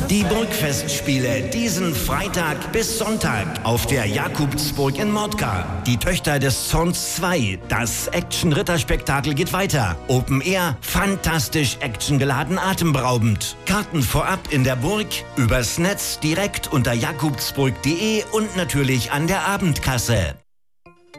Die Burgfestspiele diesen Freitag bis Sonntag auf der Jakobsburg in Mordka. Die Töchter des Zorns 2. Das Action-Ritterspektakel geht weiter. Open Air, fantastisch actiongeladen, atemberaubend. Karten vorab in der Burg, übers Netz, direkt unter jakobsburg.de und natürlich an der Abendkasse.